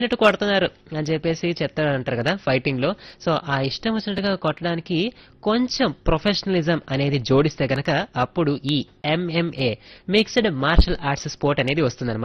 వచ్చినట్టు కొడుతున్నారు అని చెప్పేసి చెప్తారు అంటారు కదా ఫైటింగ్ లో. సో ఆ ఇష్టం వచ్చినట్టుగా కొట్టడానికి కొంచెం ప్రొఫెషనలిజం అనేది జోడిస్తే గనక అప్పుడు ఈ MMA mixed martial arts sport అనేది వస్తుంది.